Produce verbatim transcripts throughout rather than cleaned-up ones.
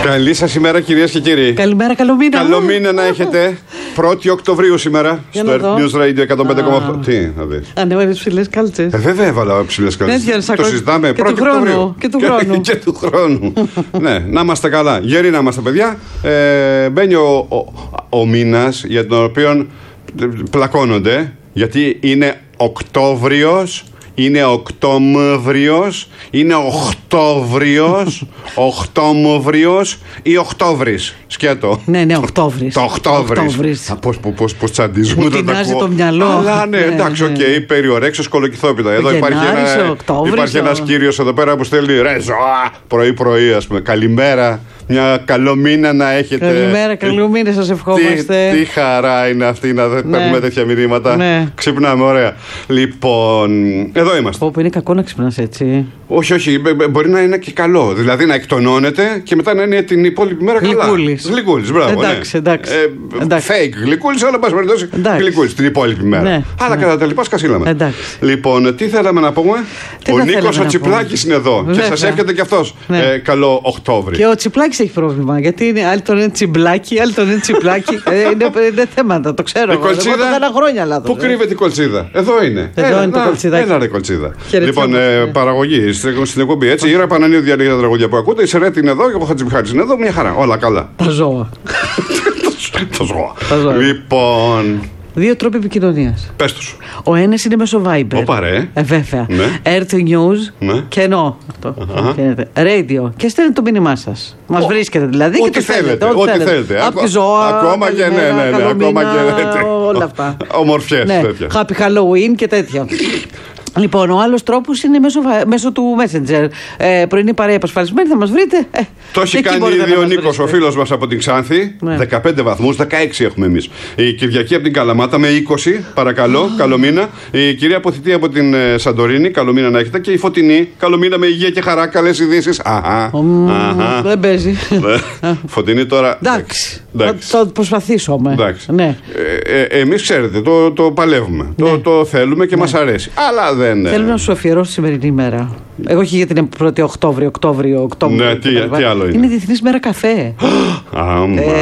Καλή σας ημέρα, κυρίες και κύριοι. Καλημέρα, καλό μήνα. Καλό μήνα να έχετε. πρώτη Οκτωβρίου σήμερα στο News Radio εκατόν πέντε κόμμα οκτώ. Τι να δεις. Ανέβαλες ψηλές κάλτσες. Ε, βέβαια έβαλα ψηλές κάλτσες. Το συζητάμε πρώτη Οκτωβρίου. Και του χρόνου. Και του χρόνου. Ναι, να είμαστε καλά. Γεροί να είμαστε, παιδιά. Ε, μπαίνει ο, ο, ο μήνας για τον οποίο πλακώνονται, γιατί είναι Οκτώβριος. Είναι Οκτώβριος, είναι Οκτώβριος, Οκτώβριος ή Οκτώβρης. Σκέτο. Ναι, ναι, Οκτώβρης. Το Οκτώβρης. Πώς, πώς, πώς τσαντίζουμε το τα ακούω. Το μυαλό. Αλλά ναι, εντάξει, οκ, okay, περιορέξεις κολοκυθόπιτα. Εδώ υπάρχει, ένα, υπάρχει ένας κύριος εδώ πέρα που στέλνει ρε ζωά, πρωί-πρωί, ας πούμε. Καλημέρα. Μια καλό μήνα να έχετε. Καλημέρα, καλό μήνα σας ευχόμαστε. Τι, τι χαρά είναι αυτή να ναι. παίρνουμε τέτοια μηνύματα. Ναι. Ξυπνάμε, ωραία. Λοιπόν, εδώ είμαστε. Όπου είναι κακό να ξυπνάς έτσι. Όχι, όχι, μπορεί να είναι και καλό. Δηλαδή να εκτονώνεται και μετά να είναι την υπόλοιπη μέρα καλά. Γλυκούλης. Γλυκούλης, μπράβο. Εντάξει, ναι. εντάξει. Ε, εντάξει. Fake γλυκούλης, αλλά πας περιπτώσει γλυκούλης την υπόλοιπη μέρα. Ναι. Αλλά ναι. κατά τα λοιπά σκασίλαμε. Εντάξει. Λοιπόν, τι θέλαμε να πούμε. Τι ο Νίκος ο Τσιπλάκης είναι εδώ. Βέβαια. Και σας εύχεται κι αυτός ναι. ε, καλό Οκτώβρη. Και ο Τσιπλάκης έχει πρόβλημα. Γιατί είναι, άλλοι τον είναι τσιμπλάκι, άλλοι τον είναι τσιπλάκι. ε, είναι, είναι θέματα, το ξέρω. Η κολτσίδα. Εγώ το έκανα χρόνια λάθος. Πού κρύβεται η κολτσίδα. Εδώ είναι. Εδώ έλα, είναι το κολτσιδάκι. Έλα ρε κολτσίδα. Χαιρετίζω. Λοιπόν, ε, παραγωγή στην εκπομπή. Έτσι, η Ήρα Πανανίου διαλέγει τα τραγούδια που ακούτε. Η Σερέτη είναι εδώ και ο Χατζημπιχάρης είναι εδώ. Μια χαρά. Όλα καλά. Τα ζώα. Τα ζώα. Λοιπόν. Δύο τρόποι επικοινωνίας. Πες τους. Ο ένας είναι μέσω Viber. Ωπα ρε. Ε, βέβαια. Ναι. Earth News ναι. και ενώ. Αυτό. Uh-huh. Radio. Και στέλνετε το μήνυμά σας. Μας oh. βρίσκετε δηλαδή. Ό,τι και το θέλετε. Ό,τι θέλετε. θέλετε. Από τη ζώα. Ακόμα και ναι, ναι, ναι. Ακόμα και όλα αυτά. Ομορφιές ναι. τέτοια. Happy Halloween και τέτοια. Λοιπόν, ο άλλος τρόπος είναι μέσω, μέσω του Messenger. Ε, πρωινή παρέα επασφαλισμένη, θα μας βρείτε. Ε, το έχει κάνει ήδη ο Νίκος, ο φίλος μας από την Ξάνθη. Ναι. δεκαπέντε βαθμούς, δεκαέξι έχουμε εμείς. Η Κυριακή από την Καλαμάτα με είκοσι, παρακαλώ, oh. καλό μήνα. Η κυρία Αποθητή από την ε, Σαντορίνη, καλό μήνα να έχετε. Και η Φωτεινή, καλό μήνα με υγεία και χαρά, καλές ειδήσεις. Αχα. Mm, αχα. Δεν παίζει. Φωτεινή τώρα. Εντάξει. Θα το προσπαθήσουμε. Ναι. Ε, ε, εμείς ξέρετε, το, το παλεύουμε. Ναι. Το, το θέλουμε και ναι. μας αρέσει. Αλλά δεν. Θέλω να σου αφιερώσω τη σημερινή ημέρα. Εγώ όχι γιατί είναι πρώτη Οκτώβριο, Οκτώβριο, Οκτώβριο. Ναι, τι, τι άλλο είναι. Είναι Διεθνής Μέρα Καφέ. Αμάν, ε,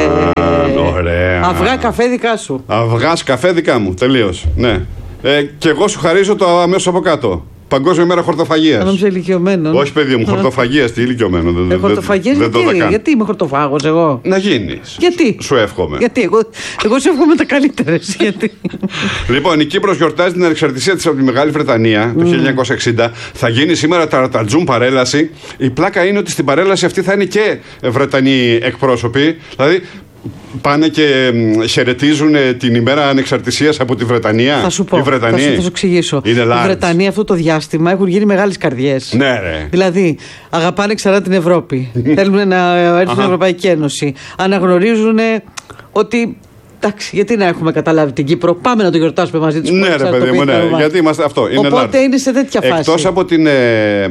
ωραία. Αυγά καφέ δικά σου. Αυγάς καφέ δικά μου, τελείως. Ναι. Ε, και εγώ σου χαρίζω το αμέσως από κάτω. Παγκόσμια μέρα χορτοφαγίας. Νόμιζα ηλικιωμένο. Όχι, παιδί μου, χορτοφαγίας, τι ηλικιωμένο. Ε, χορτοφαγίας, γιατί, γιατί είμαι χορτοφάγος εγώ. Να γίνεις. Γιατί. Σου εύχομαι. Γιατί, εγώ, εγώ σου εύχομαι τα καλύτερες. Γιατί. Λοιπόν, η Κύπρος γιορτάζει την ανεξαρτησία της από τη Μεγάλη Βρετανία το mm. χίλια εννιακόσια εξήντα. Θα γίνει σήμερα ταρατατζούμ παρέλαση. Η πλάκα είναι ότι στην παρέλαση αυτή θα είναι και Βρετανοί εκπρόσωποι. Δηλαδή. Πάνε και χαιρετίζουν την ημέρα ανεξαρτησίας από τη Βρετανία. Θα σου πω, οι Βρετανοί. θα σου, θα σου εξηγήσω. Είναι οι Βρετανοί αυτό το διάστημα έχουν γίνει μεγάλες καρδιές. Ναι, ρε. Δηλαδή, αγαπάνε ξανά την Ευρώπη. Θέλουν να έρθουν στην Ευρωπαϊκή Ένωση. Αναγνωρίζουν ότι. Εντάξει, γιατί να έχουμε καταλάβει την Κύπρο, πάμε να το γιορτάσουμε μαζί τους. Ναι, ρε παιδί μου, ναι. Γιατί είμαστε αυτό. Είναι Οπότε large. Είναι σε τέτοια φάση. Εκτός από την, ε,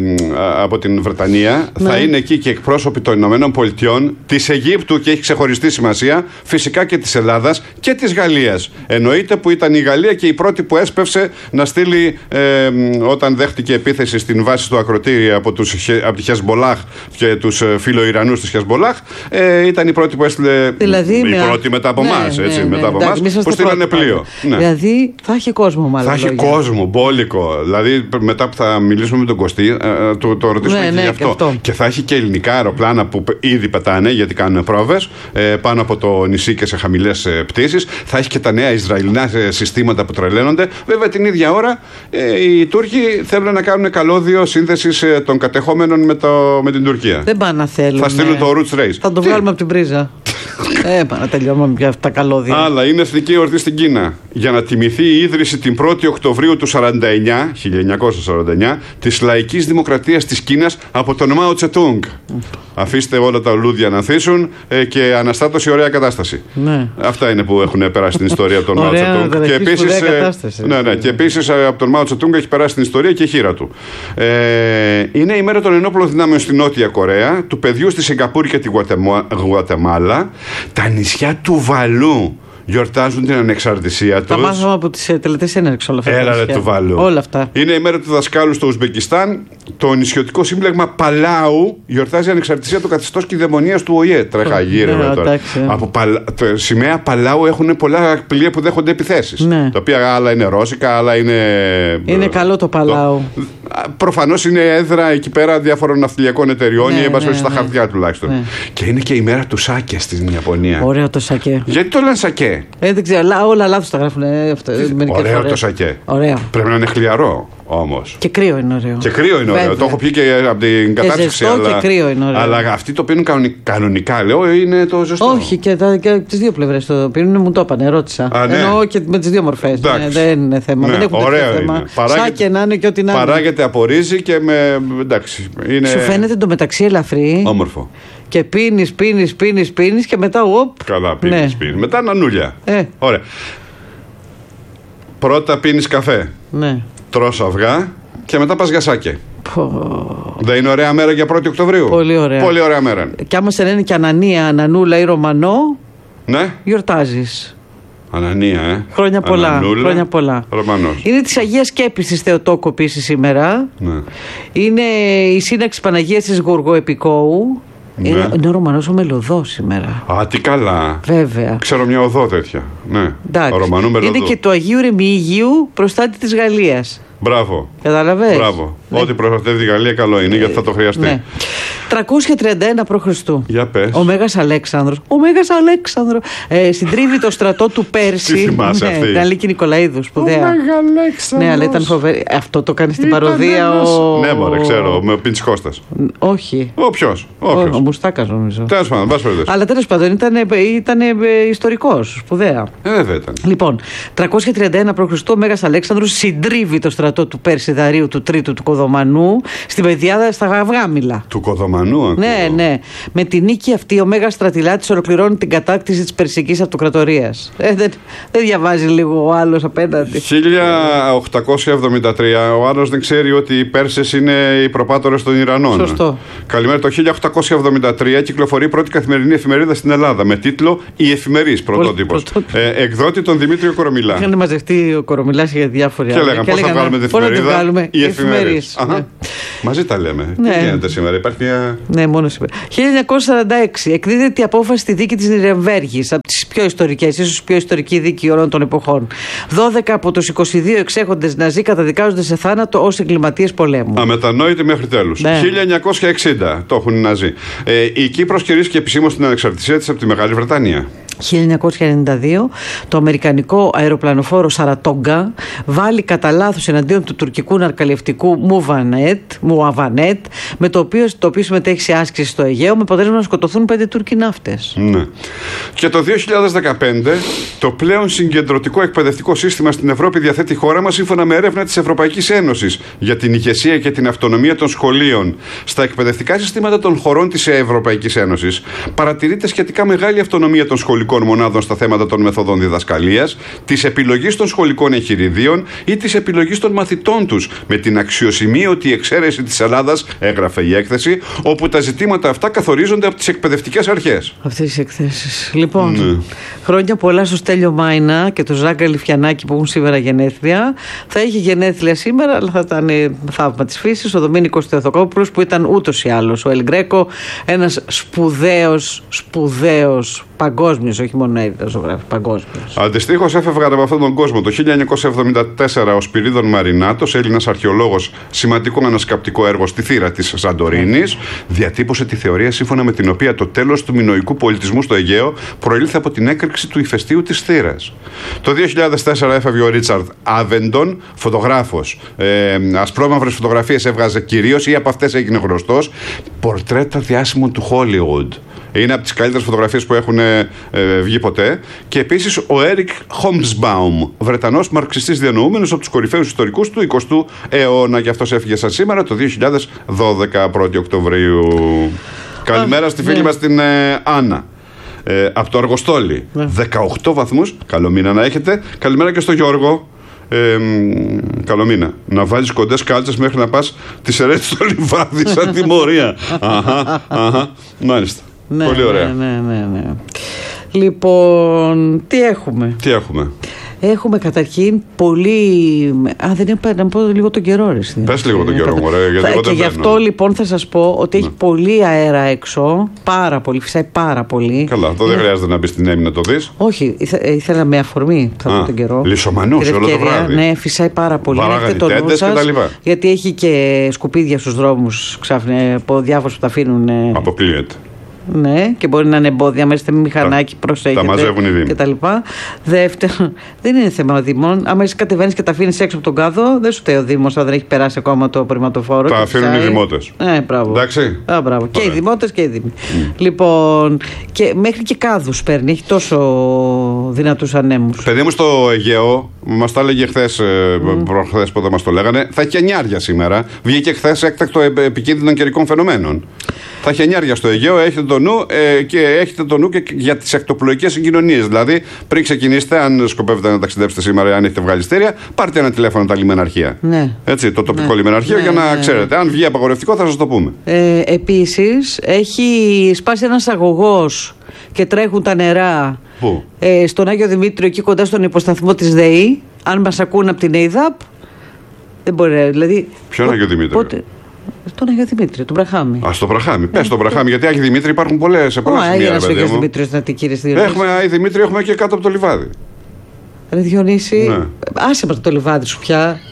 από την Βρετανία, ναι. θα είναι εκεί και εκπρόσωποι των Ηνωμένων Πολιτειών, της Αιγύπτου και έχει ξεχωριστή σημασία, φυσικά και της Ελλάδας και της Γαλλίας. Εννοείται που ήταν η Γαλλία και η πρώτη που έσπευσε να στείλει, ε, όταν δέχτηκε επίθεση στην βάση του ακροτήρια από, τους, από τη Χεσμπολάχ και τους φιλοϊρανούς της Χεσμπολάχ, ε, ήταν η πρώτη που έστειλε. Δηλαδή, η μια... πρώτη μετά από ναι, εμάς. Ναι, έτσι, ναι, μετά από εντάξει, εμάς, που στείλανε πλοίο. Ναι. Δηλαδή θα έχει κόσμο, μάλλον. Θα έχει λόγια. κόσμο, μπόλικο. Δηλαδή μετά που θα μιλήσουμε με τον Κωστή, το, το ρωτήσουμε ναι, και ναι, γι' αυτό. Και, αυτό. Και θα έχει και ελληνικά αεροπλάνα που ήδη πετάνε, γιατί κάνουν πρόβες ε, πάνω από το νησί και σε χαμηλές ε, πτήσεις. Θα έχει και τα νέα Ισραηλινά ε, συστήματα που τρελαίνονται. Βέβαια την ίδια ώρα ε, οι Τούρκοι θέλουν να κάνουν καλώδιο σύνδεσης ε, των κατεχόμενων με, το, με την Τουρκία. Δεν πάνε να θέλουν. Θα στείλουν το Roots Race. Θα το βγάλουμε από την πρίζα. Ε, να τελειώνουμε πια αυτά τα καλώδια. Αλλά είναι εθνική εορτή στην Κίνα. Για να τιμηθεί η ίδρυση την πρώτη Οκτωβρίου του σαράντα εννιά, χίλια εννιακόσια σαράντα εννιά της λαϊκής δημοκρατίας της Κίνας από τον Μάο Τσετούγκ. Αφήστε όλα τα λουλούδια να ανθίσουν ε, και αναστάτωση, ωραία κατάσταση. Ναι. Αυτά είναι που έχουν περάσει στην ιστορία από τον Μάο Τσετούγκ. Και επίσης, ε, ναι, ναι, και επίσης ε, από τον Μάο Τσετούγκ έχει περάσει στην ιστορία και η χείρα του. Ε, είναι η μέρα των ενόπλων δυνάμεων στη Νότια Κορέα, του παιδιού στη Σιγκαπούρη και τη Γουατεμάλα, τα νησιά του Βαλού γιορτάζουν την ανεξαρτησία τους. Τα μάθαμε από τις τελετές έναρξης όλα αυτά. Έλα ρε του βάλου. Όλα αυτά. Είναι η μέρα του δασκάλου στο Ουσμπεκιστάν. Το νησιωτικό σύμπλεγμα Παλάου γιορτάζει ανεξαρτησία του καθεστώς κυδαιμονίας του Ο Ε Ε. Τρέχα γύρω ναι, τώρα. Από παλα... το σημαία Παλάου έχουν πολλά πλοία που δέχονται επιθέσεις. Ναι. Τα οποία άλλα είναι ρώσικα, άλλα είναι. Είναι καλό το Παλάου. Το... Προφανώς είναι έδρα εκεί πέρα διάφορων ναυτιλιακών εταιριών, ναι, ή έμπαση ναι, στα ναι. χαρτιά τουλάχιστον. Ναι. Και είναι και η μέρα του σάκε στην Ιαπωνία. Ωραίο το σακέ. Γιατί το λένε σακέ? Ε, δεν ξέρω, όλα λάθος τα γράφουν. Ε, αυτό, ωραίο φορές. Το σακέ. Ωραίο. Πρέπει να είναι χλιαρό όμως. Και κρύο είναι ωραίο. Και κρύο είναι ωραίο. Βέβαια. Το έχω πει και από την κατάρτιση. Ζεστό αλλά... και κρύο είναι ωραίο. Αλλά αυτοί το πίνουν κανονικά, λέω, είναι το ζεστό. Όχι, και, τα, και τις δύο πλευρές το πίνουν, μου το είπανε, ρώτησα. Α, ναι. Εννοώ και με τις δύο μορφές. Ναι, δεν είναι θέμα. Ναι, δεν έχουν τέτοιο θέμα. Παράγεται, να είναι και ό,τι να είναι. Παράγεται από ρύζι και με. Εντάξει. Είναι... Σου φαίνεται το μεταξύ ελαφρύ. Όμορφο. Και πίνεις, πίνεις, πίνεις, πίνεις και μετά οπ. Καλά, πίνεις, ναι. πίνεις. Μετά νανούλια. Ε. Ωραία. Πρώτα πίνεις καφέ. Ναι. Τρως αυγά και μετά πας για σάκε. Πω. Δεν είναι ωραία μέρα για πρώτη Οκτωβρίου? Πολύ ωραία. Πολύ ωραία μέρα. Και άμα σε λένε και Ανανία, Ανανούλα ή Ρωμανό, ναι. Γιορτάζεις. Ανανία, ε. Χρόνια πολλά. Ανανούλα, χρόνια πολλά. Ρωμανός. Είναι της Αγίας Σκέπης της Θεοτόκου επίσης σήμερα. Ναι. Είναι η σύναξη Παναγίας της Γοργοεπικόου. Ναι. Είναι, είναι ο Ρωμανός ο Μελωδός σήμερα. Α, τι καλά. Βέβαια. Ξέρω μια οδό τέτοια. Ναι. Εντάξει. Ο Ρωμανού Μελωδού. Είναι και του Αγίου Ρεμιήγιου, προστάτη της Γαλλίας. Μπράβο. Κατάλαβες. Μπράβο. Ναι. Ό,τι προστατεύει η Γαλλία καλό είναι, ε, γιατί θα το χρειαστεί. Ναι. τριακόσια τριάντα ένα π.Χ. Για πες. Ο Μέγας Αλέξανδρος. Ο Μέγας Αλέξανδρο. Ε, συντρίβει το στρατό του Πέρση. Τι θυμάσαι ναι, αυτή? Ήταν Λίκη Νικολαίδου, σπουδαία. Ο Μέγα Αλέξανδρος. Ναι, αλλά ήταν φοβερή. Αυτό το κάνει στην παροδία ο. Ναι, μωρέ, ξέρω, με ο Πίντσης Κώστας. Όχι. Ο ποιος? Ο, ο Μουστάκας νομίζω. Τέλος πάντων, πας περιπτώσει. Αλλά τέλος πάντων ήταν, ήταν ιστορικός, σπουδαία. Ε, βέβαια ήταν. Λοιπόν, τριακόσια τριάντα ένα π.Χ. ο Μέγας Αλέξανδρος συντρίβει το στρατό του Περσιδαρίου του Τρίτου του Κοδομανού στην Πεδιάδα στα Αυγάμιλα. Του Κοδομανού, ακούω. Ναι, ναι. Με τη νίκη αυτή ο Μέγας Στρατιλάτης ολοκληρώνει την κατάκτηση της Περσικής Αυτοκρατορίας. Ε, δεν, δεν διαβάζει λίγο ο άλλος απέναντι. χίλια οκτακόσια εβδομήντα τρία. Ο άλλος δεν ξέρει ότι οι Πέρσες είναι οι προπάτορες των Ιρανών. Σωστό. Καλημέρα. Το χίλια οκτακόσια εβδομήντα τρία κυκλοφορεί η πρώτη καθημερινή εφημερίδα στην Ελλάδα με τίτλο «Η Εφημερής», πρωτότυπος. Ε, εκδότη τον Δημήτριο Κορομιλά. Είχαν μαζευτεί ο Κορομιλάς για διάφορα. Και λέγανε πώς θα βγάλουμε την εφημερίδα. Η Εφημερής. Ναι. Μαζί τα λέμε. Ναι. Τι γίνεται σήμερα, υπάρχει μια. Ναι, μόνο σήμερα. χίλια εννιακόσια σαράντα έξι εκδίδεται η απόφαση στη δίκη της Νιρεμβέργης, από τις πιο ιστορικές, ίσως πιο ιστορική δίκη όλων των εποχών. δώδεκα από τους είκοσι δύο εξέχοντες Ναζί καταδικάζονται σε θάνατο ως εγκληματίες πολέμου. Αμετανόητοι μέχρι τέλους. Ναι. χίλια εννιακόσια εξήντα το έχουν οι Ναζί. Ε, η Κύπρος κηρύσσηκε επισήμως την ανεξαρτησία της από τη Μεγάλη Βρετανία. χίλια εννιακόσια ενενήντα δύο το αμερικανικό αεροπλανοφόρο Σαρατόγκα βάλει κατά λάθος εναντίον του τουρκικού ναρκαλιευτικού Μουαβανέτ, με το οποίο, το οποίο συμμετέχει σε άσκηση στο Αιγαίο, με αποτέλεσμα να σκοτωθούν πέντε Τούρκοι ναύτες. Ναι. Και το δύο χιλιάδες δεκαπέντε το πλέον συγκεντρωτικό εκπαιδευτικό σύστημα στην Ευρώπη διαθέτει η χώρα μας σύμφωνα με έρευνα της Ευρωπαϊκής Ένωσης για την ηγεσία και την αυτονομία των σχολείων. Στα εκπαιδευτικά συστήματα των χωρών της Ευρωπαϊκής Ένωσης παρατηρείται σχετικά μεγάλη αυτονομία των σχολικών μονάδων στα θέματα των μεθοδών διδασκαλίας, της επιλογής των σχολικών εγχειριδίων ή της επιλογής των μαθητών τους, με την αξιοσημείωτη εξαίρεση της Ελλάδας, έγραφε η έκθεση, όπου τα ζητήματα αυτά καθορίζονται από τις εκπαιδευτικές αρχές. Αυτές τις εκθέσεις. Λοιπόν, ναι. Χρόνια πολλά στο Στέλιο Μάινα και το Ζάγκα Λιφιανάκη που έχουν σήμερα γενέθλια. Θα είχε γενέθλια σήμερα, αλλά θα ήταν θαύμα της φύσης. Ο Δομήνικος Θεοθοκόπουλος, που ήταν ούτως ή άλλως ο Ελ Γκρέκο, ένας σπουδαίος, σπουδαίος παγκόσμιος, όχι μόνο Έλληνας ζωγράφος, παγκόσμιος. Αντιστοίχως έφευγαν από αυτόν τον κόσμο το χίλια εννιακόσια εβδομήντα τέσσερα ο Σπυρίδων Μαρινάτος, Έλληνας αρχαιολόγος, σημαντικό ανασκαπτικό έργο στη θύρα της Σαντορίνης, διατύπωσε τη θεωρία σύμφωνα με την οποία το τέλος του μινωικού πολιτισμού στο Αιγαίο προήλθε από την έκρηξη του ηφαιστείου της θύρας. Το δύο χιλιάδες τέσσερα έφευγε ο Ρίτσαρντ Άβεντον, φωτογράφος. Ε, ασπρόμαυρες φωτογραφίες έβγαζε κυρίως ή από αυτές έγινε γνωστός. Πορτρέτα διάσημων του Hollywood. Είναι από τις καλύτερες φωτογραφίες που έχουν ε, ε, βγει ποτέ. Και επίσης ο Έρικ Χόμπσμπαουμ, Βρετανός μαρξιστής διανοούμενος από τους κορυφαίους ιστορικούς του εικοστού αιώνα. Και αυτός έφυγε σαν σήμερα το δύο χιλιάδες δώδεκα, πρώτη Οκτωβρίου. Καλημέρα στη φίλη ναι. μας την ε, Άννα. Ε, από το Αργοστόλι. Ναι. δεκαοκτώ βαθμούς. Καλό μήνα να έχετε. Καλημέρα και στο Γιώργο. Ε, καλό μήνα. Να βάλεις κοντές κάλτσες μέχρι να πας τις αιρέσεις στο λιβάδι σαν τιμωρία. Αχα, αχα. Μάλιστα. Ναι, πολύ ωραία. Ναι, ναι, ναι, ναι. Λοιπόν, τι έχουμε. Τι έχουμε. Έχουμε καταρχήν πολύ. Α, δεν είπα να πω λίγο τον καιρό, ρε. Πες λίγο τον καιρό, μωρέ, γιατί θα... εγώ Και δεν γι' αυτό λοιπόν θα σας πω ότι ναι. έχει πολύ αέρα έξω. Πάρα πολύ, φυσάει πάρα πολύ. Καλά, αυτό δεν χρειάζεται να μπει στην Έμι να το δεις. Όχι, ήθε, ήθελα με αφορμή θα πω τον καιρό. Λισομανούς όλο το βράδυ. Ναι, φυσάει πάρα πολύ. Βαράγανε τέντες και τα λοιπά. Γιατί έχει και σκουπίδια στους δρόμους ξάφνε από διάφορους που τα αφήνουν. Αποκλείεται. Ναι, και μπορεί να είναι εμπόδια μέσα σε μηχανάκι, προσέχετε. Τα μαζεύουν οι Δήμοι. Και τα λοιπά. Δεύτερον, δεν είναι θέμα Δήμων. Άμα εσύ κατεβαίνεις και τα αφήνεις έξω από τον κάδο, δεν σου φταίει ο Δήμος, αν δεν έχει περάσει ακόμα το απορριμματοφόρο. Τα αφήνουν οι δημότες. Ναι, μπράβο. Εντάξει. Α, μπράβο. Και οι δημότες και οι Δήμοι. Mm. Λοιπόν, και μέχρι και κάδους παίρνει, έχει τόσο δυνατούς ανέμους. Παιδί μου, στο Αιγαίο, μας τα έλεγε χθες, mm. προχθές πότε μας το λέγανε, θα έχει εννιάρια σήμερα. Βγήκε χθες έκτακτο επικίνδυνων καιρικών φαινομένων. Θα έχει εννιάρια στο Αιγαίο, έχετε το νου ε, και έχετε το νου και για τις ακτοπλοϊκές συγκοινωνίες. Δηλαδή, πριν ξεκινήσετε, αν σκοπεύετε να ταξιδέψετε σήμερα, αν έχετε βγάλει στέρια, πάρτε ένα τηλέφωνο τα λιμεναρχεία. Ναι. Έτσι, το τοπικό ναι. λιμεναρχείο ναι, για να ναι, ξέρετε. Αν βγει απαγορευτικό, θα σας το πούμε. Ε, επίσης, έχει σπάσει ένας αγωγός και τρέχουν τα νερά. Πού? Ε, στον Άγιο Δημήτριο, εκεί κοντά στον υποσταθμό της ΔΕΗ. Αν μας ακούν από την ΕΙΔΑΠ, δεν μπορεί. Δηλαδή, ποιον Άγιο Δημήτριο? Πότε... Τον Άγιο Δημήτριο, τον Βραχάμι. Α, στο Βραχάμι. Πες τον Βραχάμι, γιατί Άγιο Δημήτρη υπάρχουν πολλές, σε πολλά σημεία. Άγιο Δημήτριο στην Αττική, έχουμε Άγιο Δημήτρη, έχουμε και κάτω από το λιβάδι. Ρε Διονύση, ναι. άσε μας το λιβάδι σου πια.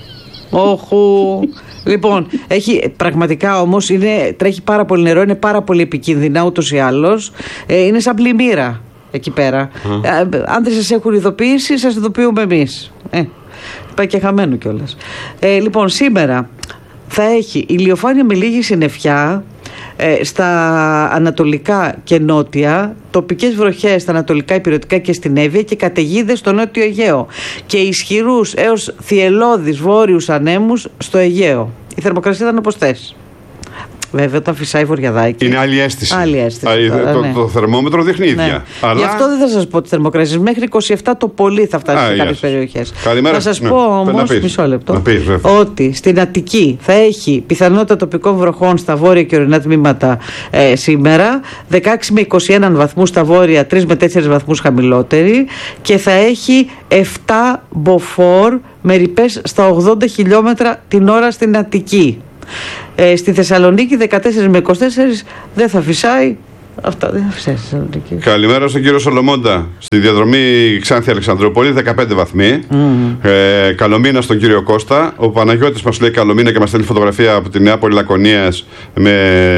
Όχου. Λοιπόν, έχει, πραγματικά όμως είναι, τρέχει πάρα πολύ νερό, είναι πάρα πολύ επικίνδυνα ούτως ή άλλως. Ε, είναι σαν πλημμύρα εκεί πέρα. Ε, αν δεν σας έχουν ειδοποιήσει, σας ειδοποιούμε εμείς. Ε, πάει και χαμένο κιόλας. Ε, λοιπόν, σήμερα θα έχει ηλιοφάνεια με λίγη συννεφιά ε, στα ανατολικά και νότια, τοπικές βροχές στα ανατολικά, ηπειρωτικά και στην Εύβοια και καταιγίδες στο νότιο Αιγαίο και ισχυρούς έως θυελλώδεις βόρειους ανέμους στο Αιγαίο. Η θερμοκρασία ήταν όπως θες. Βέβαια, όταν φυσάει βορειαδάκι. Είναι άλλη αίσθηση. Άλλη αίσθηση. Α, τώρα, το, ναι. το θερμόμετρο δείχνει ίδια. Ναι. Αλλά... Γι' αυτό δεν θα σας πω τις θερμοκρασίες. Μέχρι είκοσι επτά το πολύ θα φτάσει Α, σε κάποιες περιοχές. Καλημέρα. Θα σας ναι. πω όμως, μισό λεπτό, πεις, ότι στην Αττική θα έχει πιθανότητα τοπικών βροχών στα βόρεια και ορεινά τμήματα ε, σήμερα. δεκαέξι με είκοσι ένα βαθμούς στα βόρεια, τρεις με τέσσερις βαθμούς χαμηλότερη. Και θα έχει επτά μποφόρ με ρηπές στα ογδόντα χιλιόμετρα την ώρα στην Αττική. Ε, στη Θεσσαλονίκη δεκατέσσερα με είκοσι τέσσερα δεν θα φυσάει. Αυτά δεν θα φυσάει στη Θεσσαλονίκη. Καλημέρα στον κύριο Σολομόντα. Στη διαδρομή Ξάνθη Αλεξανδρούπολη, δεκαπέντε βαθμοί. Mm. Ε, καλομήνα στον κύριο Κώστα. Ο Παναγιώτης μας λέει καλομήνα και μας στέλνει φωτογραφία από τη Νεάπολη Λακωνίας με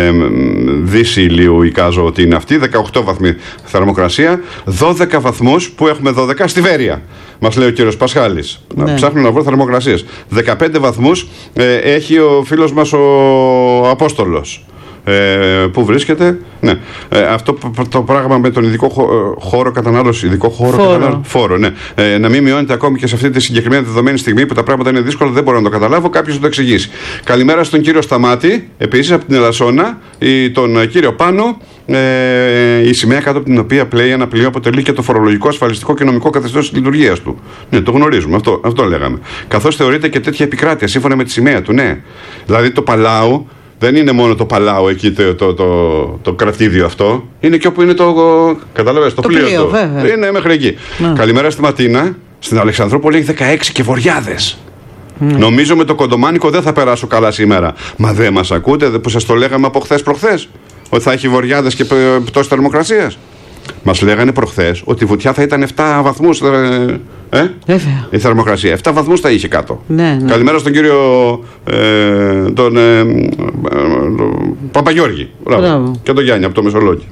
δύση ηλίου, εικάζω ότι είναι αυτή. δεκαοκτώ βαθμοί θερμοκρασία. δώδεκα βαθμούς που έχουμε δώδεκα στη Βέρεια. Μας λέει ο κύριος Πασχάλης. Ναι. Να ψάχνουν να βρω θερμοκρασίες. δεκαπέντε βαθμούς ε, έχει ο φίλος μας ο Απόστολος. Ε, πού βρίσκεται, ναι. Ε, αυτό το πράγμα με τον ειδικό χώρο κατανάλωση, ειδικό χώρο φόρο, κατανάλωση, φόρο ναι. ε, να μην μειώνεται ακόμη και σε αυτή τη συγκεκριμένη δεδομένη στιγμή που τα πράγματα είναι δύσκολα, δεν μπορώ να το καταλάβω. Κάποιος να το εξηγήσει. Καλημέρα στον κύριο Σταμάτη, επίσης από την Ελασσόνα, η, τον κύριο Πάνο. Ε, η σημαία κάτω από την οποία πλέει ένα πλοίο αποτελεί και το φορολογικό, ασφαλιστικό και νομικό καθεστώς της λειτουργίας του. Ναι, το γνωρίζουμε, αυτό, αυτό λέγαμε. Καθώς θεωρείται και τέτοια επικράτεια σύμφωνα με τη σημαία του, ναι. Δηλαδή το Παλάου. Δεν είναι μόνο το Παλάου εκεί το, το, το, το κρατήδιο αυτό. Είναι και όπου είναι το. Κατάλαβες, το, το πλοίο, πλοίο του. Βέβαια. Είναι μέχρι εκεί. Να. Καλημέρα στη Ματίνα. Στην Αλεξανδρούπολη έχει δεκαέξι και βοριάδες. Mm. Νομίζω με το κοντομάνικο δεν θα περάσω καλά σήμερα. Μα δεν μας ακούτε που σας το λέγαμε από χθες προχθές? Ότι θα έχει βοριάδες και πτώση θερμοκρασίας. Μας λέγανε προχθές ότι η βουτιά θα ήταν επτά βαθμούς. Ε? Βέβαια. Η θερμοκρασία. επτά βαθμούς θα είχε κάτω. Ναι, ναι. Καλημέρα στον κύριο ε, τον ε, ε, ε, Παπαγιώργη. Μπράβο. Μπράβο. Και τον Γιάννη από το Μεσολόγγι.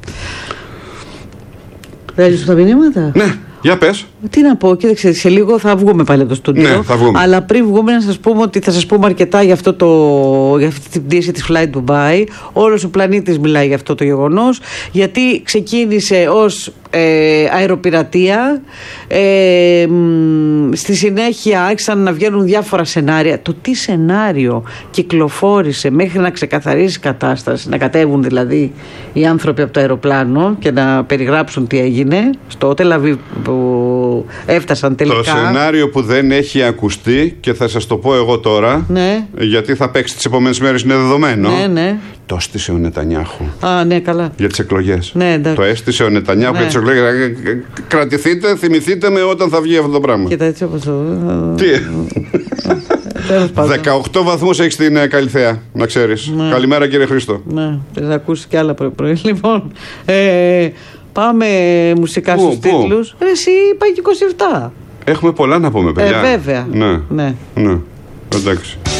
Θέλεις τα μηνύματα? Ναι. Για πες. Τι να πω, κοίταξε, σε λίγο θα βγούμε πάλι από το στούντιο. Ναι, θα βγούμε. Αλλά πριν βγούμε να σας πούμε ότι θα σας πούμε αρκετά για, αυτό το, για αυτή την πτήση της Fly Dubai. Όλος ο πλανήτης μιλάει για αυτό το γεγονός, γιατί ξεκίνησε ως ε, αεροπειρατεία, ε, μ, στη συνέχεια άρχισαν να βγαίνουν διάφορα σενάρια. Το τι σενάριο κυκλοφόρησε μέχρι να ξεκαθαρίσει η κατάσταση, να κατέβουν δηλαδή οι άνθρωποι από το αεροπλάνο και να περιγράψουν τι έγινε στο Τελαβίβ που που έφτασαν τελικά. Το σενάριο που δεν έχει ακουστεί και θα σας το πω εγώ τώρα, ναι. γιατί θα παίξει τις επόμενες μέρες, είναι δεδομένο. Ναι, ναι. Το έστησε ο Νετανιάχου. Α, ναι, καλά. Για τις εκλογές. Ναι, το έστησε ο Νετανιάχου ναι. για τις εκλογές. Κρατηθείτε, θυμηθείτε με όταν θα βγει αυτό το πράγμα. Κοίτα, έτσι όπως το... Τι. δεκαοκτώ βαθμούς έχει στην Καλιθέα, να ξέρεις. Ναι. Καλημέρα, κύριε Χρήστο. Ναι, θα ακούσει και άλλα πρωί-πρωί. Λοιπόν, ε, πάμε μουσικά πού, στους πού? τίτλους. Ε, εσύ είπα και είκοσι επτά. Έχουμε πολλά να πούμε, παιδιά. Ε, βέβαια. Ναι. ναι. ναι. Εντάξει.